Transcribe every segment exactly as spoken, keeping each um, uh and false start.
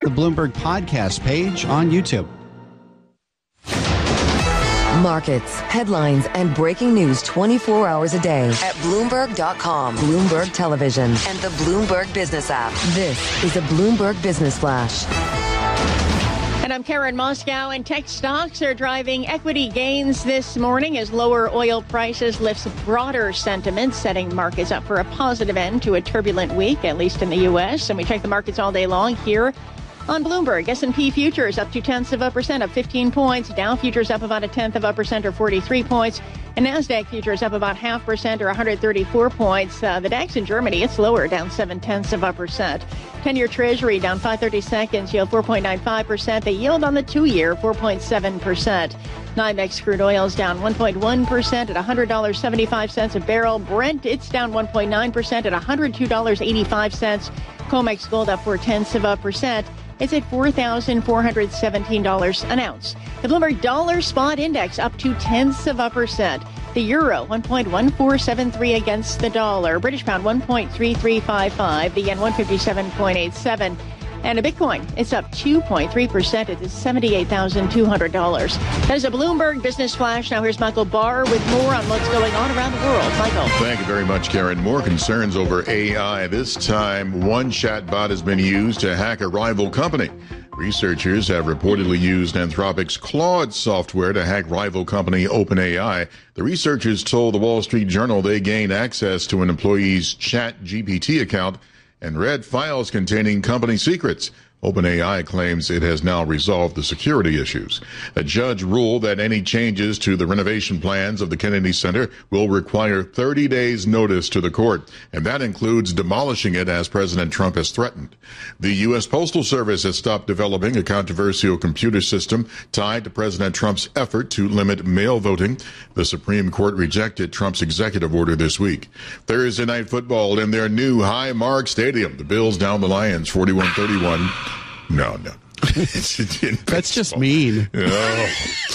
the Bloomberg Podcast page on YouTube. Markets, headlines, and breaking news twenty-four hours a day at Bloomberg dot com, Bloomberg Television, and the Bloomberg Business app. This is a Bloomberg Business Flash. And I'm Karen Moscow, and tech stocks are driving equity gains this morning as lower oil prices lifts broader sentiment, setting markets up for a positive end to a turbulent week, at least in the U S. And we check the markets all day long here on Bloomberg. S and P futures up two tenths of a percent, up fifteen points. Dow futures up about a tenth of a percent, or forty-three points. And NASDAQ futures up about half percent, or one hundred thirty-four points. Uh, the DAX in Germany, it's lower, down seven tenths of a percent. ten-year Treasury down five thirty-seconds, yield four point nine five percent. The yield on the two-year, four point seven percent. NYMEX crude oil is down one point one percent at one hundred dollars and seventy-five cents a barrel. Brent, it's down one point nine percent at one hundred two dollars and eighty-five cents. COMEX gold up four tenths of a percent. It's at four thousand four hundred seventeen dollars an ounce. The Bloomberg Dollar Spot Index up two tenths of a percent. The euro, one point one four seven three against the dollar. British pound, one point three three five five. The yen, one fifty-seven point eight seven. And a Bitcoin, it's up two point three percent. It is seventy-eight thousand two hundred dollars. That is a Bloomberg Business Flash. Now here's Michael Barr with more on what's going on around the world. Michael. Thank you very much, Karen. More concerns over A I. This time, one chatbot has been used to hack a rival company. Researchers have reportedly used Anthropic's Claude software to hack rival company OpenAI. The researchers told the Wall Street Journal they gained access to an employee's ChatGPT account and read files containing company secrets. OpenAI claims it has now resolved the security issues. A judge ruled that any changes to the renovation plans of the Kennedy Center will require thirty days notice to the court, and that includes demolishing it as President Trump has threatened. The U S Postal Service has stopped developing a controversial computer system tied to President Trump's effort to limit mail voting. The Supreme Court rejected Trump's executive order this week. Thursday night football in their new Highmark Stadium. The Bills down the Lions forty-one thirty-one. No, no. That's just mean. Oh,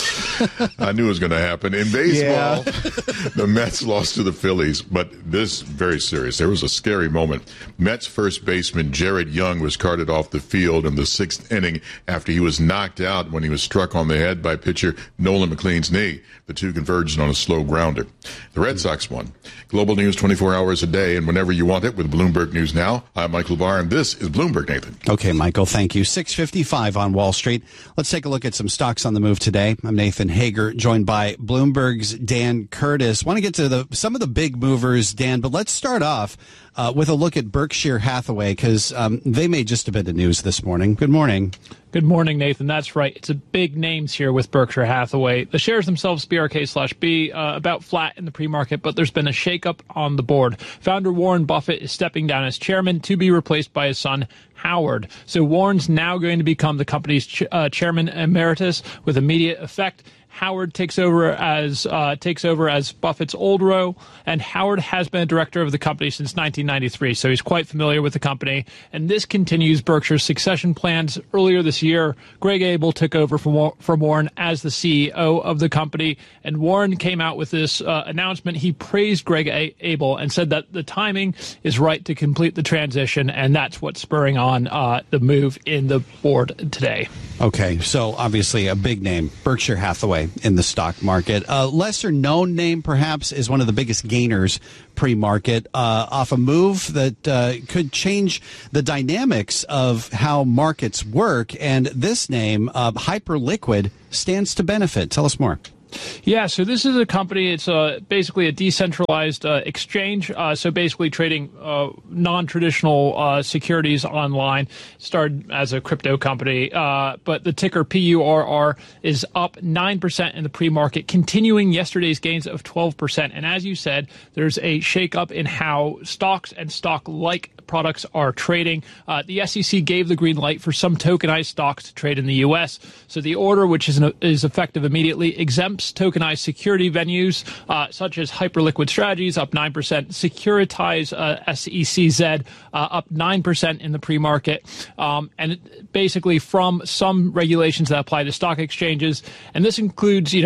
I knew it was going to happen. In baseball, yeah. The Mets lost to the Phillies, but this very serious. There was a scary moment. Mets first baseman Jared Young was carted off the field in the sixth inning after he was knocked out when he was struck on the head by pitcher Nolan McLean's knee. The two converged on a slow grounder. The Red Sox won. Global news twenty-four hours a day and whenever you want it with Bloomberg News Now. I'm Michael Barr, and this is Bloomberg, Nathan. Okay, Michael, thank you. six fifty-five on Wall Street. Let's take a look at some stocks on the move today. I'm Nathan Hager, joined by Bloomberg's Dan Curtis. Want to get to the some of the big movers, Dan, but let's start off uh, with a look at Berkshire Hathaway, because um, they made just a bit of news this morning. Good morning. Good morning, Nathan. That's right. It's a big names here with Berkshire Hathaway. The shares themselves, B R K slash B, uh, about flat in the pre-market, but there's been a shakeup on the board. Founder Warren Buffett is stepping down as chairman to be replaced by his son, Howard. So Warren's now going to become the company's ch- uh, chairman emeritus with immediate effect. Howard takes over as uh, takes over as Buffett's old role, and Howard has been a director of the company since nineteen ninety-three, so he's quite familiar with the company. And this continues Berkshire's succession plans. Earlier this year, Greg Abel took over from, from Warren as the C E O of the company, and Warren came out with this uh, announcement. He praised Greg A- Abel and said that the timing is right to complete the transition, and that's what's spurring on uh, the move in the board today. Okay, so obviously a big name, Berkshire Hathaway, in the stock market. A lesser known name, perhaps, is one of the biggest gainers pre-market uh, off a move that uh, could change the dynamics of how markets work. And this name, uh, Hyperliquid, stands to benefit. Tell us more. Yeah, so this is a company, it's uh, basically a decentralized uh, exchange, uh, so basically trading uh, non-traditional uh, securities online. Started as a crypto company, uh, but the ticker P U R R is up nine percent in the pre-market, continuing yesterday's gains of twelve percent. And as you said, there's a shakeup in how stocks and stock-like products are trading. Uh, the S E C gave the green light for some tokenized stocks to trade in the U S. So the order, which is, an, is effective immediately, exempts tokenized security venues uh, such as Hyperliquid Strategies up nine percent, Securitize uh, S E C Z uh, up nine percent in the pre-market, um, and it, basically from some regulations that apply to stock exchanges. And this includes, you know,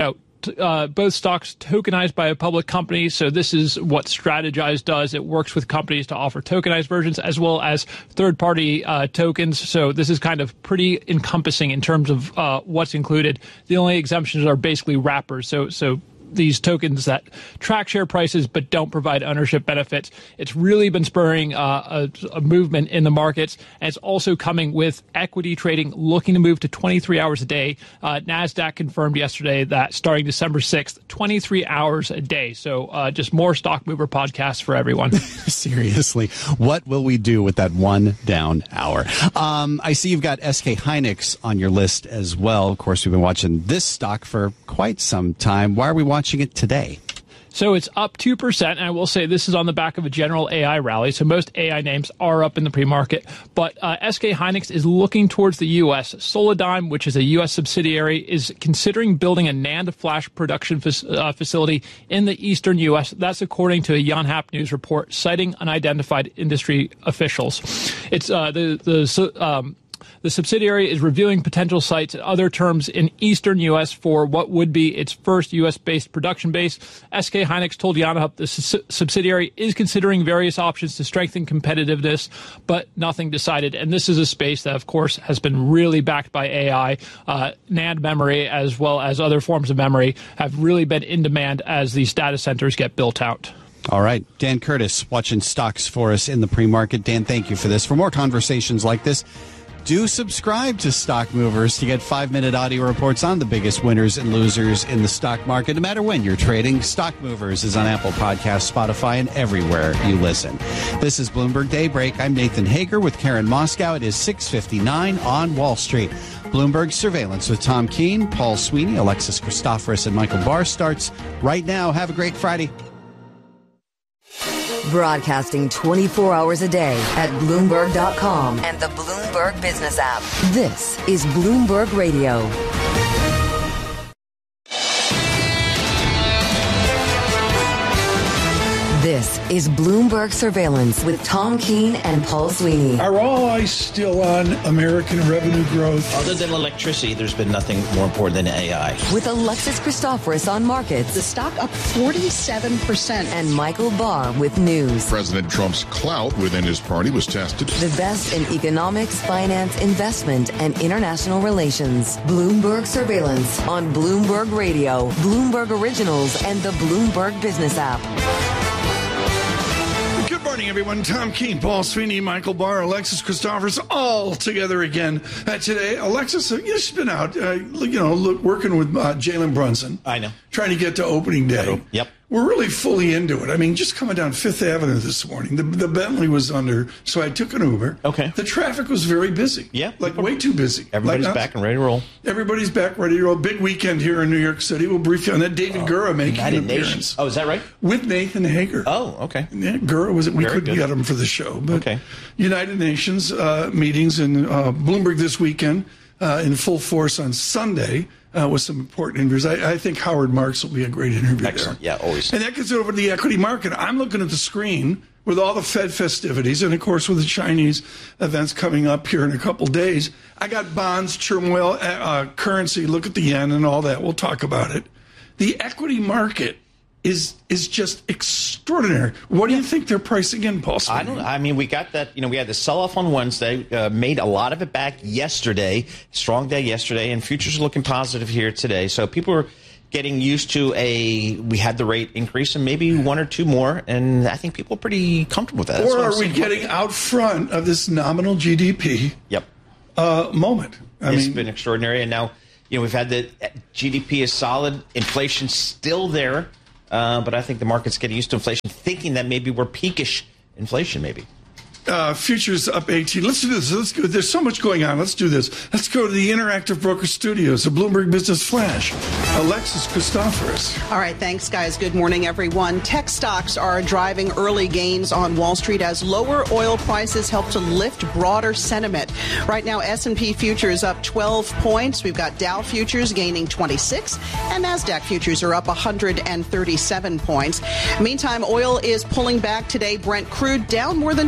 uh, both stocks tokenized by a public company. So this is what Strategize does. It works with companies to offer tokenized versions as well as third-party uh, tokens. So this is kind of pretty encompassing in terms of uh, what's included. The only exemptions are basically wrappers. So so. These tokens that track share prices but don't provide ownership benefits. It's really been spurring uh, a, a movement in the markets, and it's also coming with equity trading looking to move to twenty-three hours a day. Uh, NASDAQ confirmed yesterday that starting December sixth, twenty-three hours a day. So uh, just more Stock Mover podcasts for everyone. Seriously, what will we do with that one down hour? Um, I see you've got S K Hynix on your list as well. Of course, we've been watching this stock for quite some time. Why are we watching watching it today? So it's up two percent, and I will say this is on the back of a general A I rally, so most A I names are up in the pre-market. But uh, S K Hynix is looking towards the U S. Solidigm, which is a U S subsidiary, is considering building a NAND flash production fa- uh, facility in the eastern U S. That's according to a Yonhap News report, citing unidentified industry officials. It's uh, the... the um, The subsidiary is reviewing potential sites and other terms in eastern U S for what would be its first U S-based production base. S K Hynix told Yonhap the su- subsidiary is considering various options to strengthen competitiveness, but nothing decided. And this is a space that, of course, has been really backed by A I. Uh, NAND memory, as well as other forms of memory, have really been in demand as these data centers get built out. All right. Dan Curtis watching stocks for us in the pre-market. Dan, thank you for this. For more conversations like this, do subscribe to Stock Movers to get five-minute audio reports on the biggest winners and losers in the stock market, no matter when you're trading. Stock Movers is on Apple Podcasts, Spotify, and everywhere you listen. This is Bloomberg Daybreak. I'm Nathan Hager with Karen Moscow. It is six fifty-nine on Wall Street. Bloomberg Surveillance with Tom Keene, Paul Sweeney, Alexis Christoforous, and Michael Barr starts right now. Have a great Friday. Broadcasting twenty-four hours a day at Bloomberg dot com and the Bloomberg Business app. This is Bloomberg Radio. This is Bloomberg Surveillance with Tom Keene and Paul Sweeney. Are all eyes still on American revenue growth? Other than electricity, there's been nothing more important than A I. With Alexis Christoforous on markets. The stock up forty-seven percent. And Michael Barr with news. President Trump's clout within his party was tested. The best in economics, finance, investment, and international relations. Bloomberg Surveillance on Bloomberg Radio, Bloomberg Originals, and the Bloomberg Business app. Good morning, everyone. Tom Keene, Paul Sweeney, Michael Barr, Alexis Christoforous, all together again uh, today. Alexis, uh, you've been out, uh, you know, look, working with uh, Jalen Brunson. I know. Trying to get to opening day. Yep. We're really fully into it. I mean, just coming down Fifth Avenue this morning, the, the Bentley was under, so I took an Uber. Okay. The traffic was very busy. Yeah. Like way too busy. Everybody's like, back and ready to roll. Everybody's back ready to roll. Big weekend here in New York City. We'll brief you on that. David oh, Gura making United an appearance. Nations. Oh, is that right? With Nathan Hager. Oh, okay. Yeah, Gura was it? We Very couldn't good. get him for the show. But okay. United Nations uh, meetings in uh, Bloomberg this weekend uh, in full force on Sunday. Uh, with some important interviews. I, I think Howard Marks will be a great interview. Excellent. There. Yeah, always. And that gets over to the equity market. I'm looking at the screen with all the Fed festivities and, of course, with the Chinese events coming up here in a couple days. I got bonds, turmoil, uh, currency, look at the yen and all that. We'll talk about it. The equity market is is just extraordinary. What do you think they're pricing in, Paul? I don't. I mean, we got that. You know, we had the sell-off on Wednesday, uh, made a lot of it back yesterday. Strong day yesterday, and futures are looking positive here today. So people are getting used to a. We had the rate increase, and maybe one or two more, and I think people are pretty comfortable with that. That's or what are we getting out front of this nominal G D P? Yep. Uh, moment. I it's mean, been extraordinary, and now you know we've had the G D P is solid, inflation's still there. Uh, but I think the market's getting used to inflation, thinking that maybe we're peakish inflation, maybe. Uh, futures up eighteen. Let's do this. Let's go. There's so much going on. Let's do this. Let's go to the Interactive Broker Studios, the Bloomberg Business Flash. Alexis Christoforous. All right, thanks, guys. Good morning, everyone. Tech stocks are driving early gains on Wall Street as lower oil prices help to lift broader sentiment. Right now, S and P futures up twelve points. We've got Dow futures gaining twenty-six, and NASDAQ futures are up one hundred thirty-seven points. Meantime, oil is pulling back today. Brent crude down more than two percent.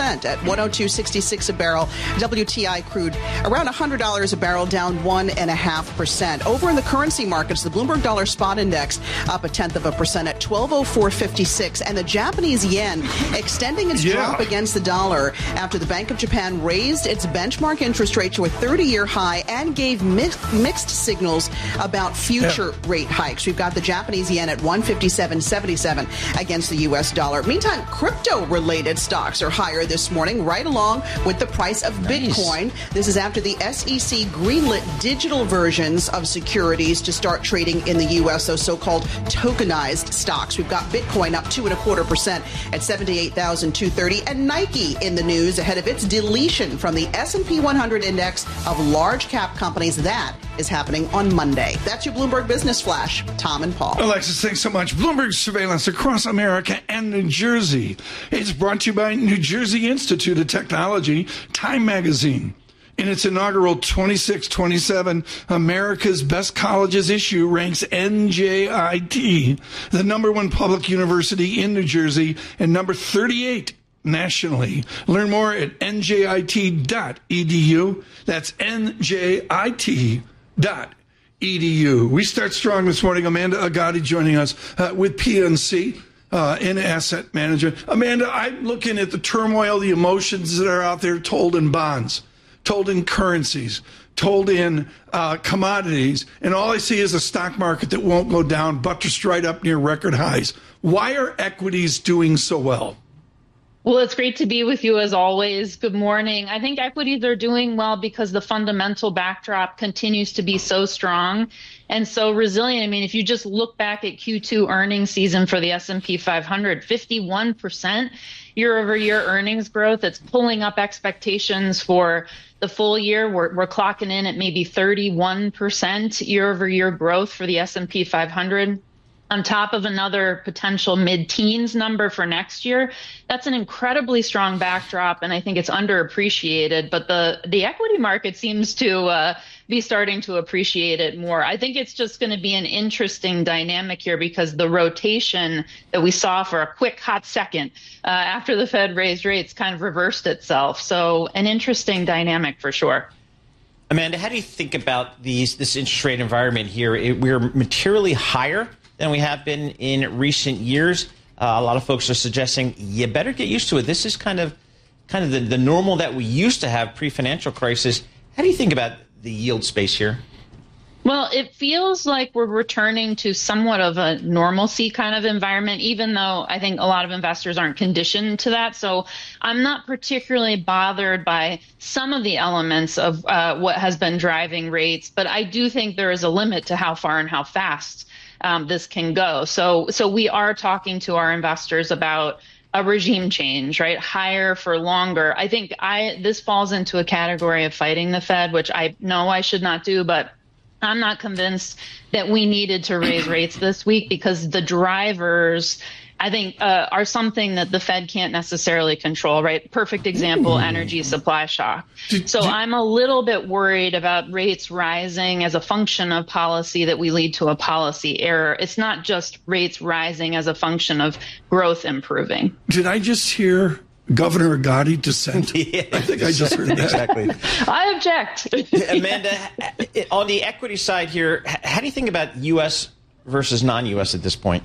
percent at one oh two sixty-six a barrel. W T I crude around one hundred dollars a barrel, down one point five percent. Over in the currency markets, the Bloomberg Dollar Spot Index up a tenth of a percent at twelve oh four fifty-six, and the Japanese yen extending its Yeah. drop against the dollar after the Bank of Japan raised its benchmark interest rate to a thirty-year high and gave mixed, mixed signals about future yeah. rate hikes. We've got the Japanese yen at one fifty-seven seventy-seven against the U S dollar. Meantime, crypto-related stocks are higher this morning, right along with the price of nice. Bitcoin. This is after the S E C greenlit digital versions of securities to start trading in the U S, those so-called tokenized stocks. We've got Bitcoin up two and a quarter percent at seventy-eight thousand two hundred thirty, and Nike in the news ahead of its deletion from the S and P one hundred index of large cap companies. That is happening on Monday. That's your Bloomberg Business Flash. Tom and Paul. Alexis, thanks so much. Bloomberg surveillance across America and New Jersey. It's brought to you by New Jersey Institute of Technology, Time Magazine. In its inaugural twenty-six twenty-seven America's Best Colleges issue ranks N J I T, the number one public university in New Jersey, and number thirty-eight nationally. Learn more at N J I T dot E D U. That's N J I T dot E D U. We start strong this morning. Amanda Agati joining us uh, with P N C. Uh, in asset management. Amanda, I'm looking at the turmoil, the emotions that are out there told in bonds, told in currencies, told in uh, commodities, and all I see is a stock market that won't go down, buttressed right up near record highs. Why are equities doing so well? Well, it's great to be with you as always. Good morning. I think equities are doing well because the fundamental backdrop continues to be so strong and so resilient. I mean, if you just look back at Q two earnings season for the S and P five hundred, fifty-one percent year over year earnings growth. It's pulling up expectations for the full year. We're, we're clocking in at maybe thirty-one percent year over year growth for the S and P five hundred. On top of another potential mid-teens number for next year. That's an incredibly strong backdrop, and I think it's underappreciated. But the, the equity market seems to uh, be starting to appreciate it more. I think it's just going to be an interesting dynamic here because the rotation that we saw for a quick, hot second uh, after the Fed raised rates kind of reversed itself. So an interesting dynamic for sure. Amanda, how do you think about these this interest rate environment here? It, we're materially higher than we have been in recent years. Uh, a lot of folks are suggesting you better get used to it. This is kind of kind of the, the normal that we used to have pre-financial crisis. How do you think about the yield space here? Well, it feels like we're returning to somewhat of a normalcy kind of environment, even though I think a lot of investors aren't conditioned to that. So I'm not particularly bothered by some of the elements of uh, what has been driving rates, but I do think there is a limit to how far and how fast Um, this can go. So, so we are talking to our investors about a regime change, right? Higher for longer. I think I this falls into a category of fighting the Fed, which I know I should not do, but I'm not convinced that we needed to raise rates this week because the drivers, I think, uh, are something that the Fed can't necessarily control, right? Perfect example, energy supply shock. So I'm a little bit worried about rates rising as a function of policy that we lead to a policy error. It's not just rates rising as a function of growth improving. Did I just hear Governor Agati dissent? Yeah, I think I just heard that. Exactly. I object. Amanda, on the equity side here, how do you think about U S versus non-U S at this point?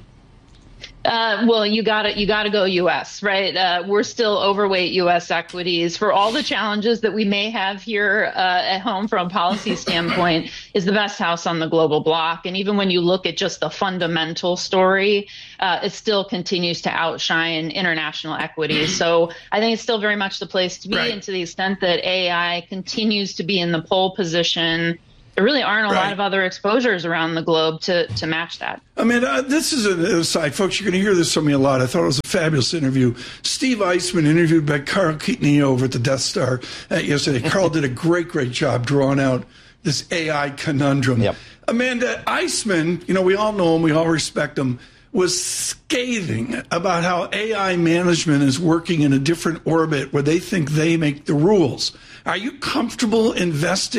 Uh, well, you got to you got to go U S, right? Uh, we're still overweight U S equities for all the challenges that we may have here uh, at home from a policy standpoint. Is the best house on the global block, and even when you look at just the fundamental story, uh, it still continues to outshine international equities. So I think it's still very much the place to be, right. And to the extent that A I continues to be in the pole position, there really aren't a right. lot of other exposures around the globe to, to match that. I mean, uh, this is an aside, folks. You're going to hear this from me a lot. I thought it was a fabulous interview. Steve Eisman, interviewed by Carl Keatoney over at the Death Star uh, yesterday. Carl did a great, great job drawing out this A I conundrum. Yep. Amanda, Eisman, you know, we all know him, we all respect him, was scathing about how A I management is working in a different orbit where they think they make the rules. Are you comfortable investing